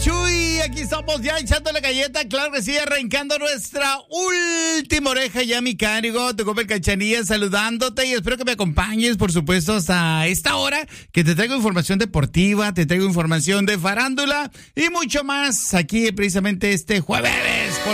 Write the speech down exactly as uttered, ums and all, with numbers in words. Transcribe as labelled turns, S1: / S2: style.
S1: Chuy, aquí estamos ya echándole galleta, claro que sí, arrancando nuestra última oreja ya, mi carigo, te compra el Cachanilla saludándote y espero que me acompañes, por supuesto, hasta esta hora, que te traigo información deportiva, te traigo información de farándula y mucho más aquí precisamente este jueves. Por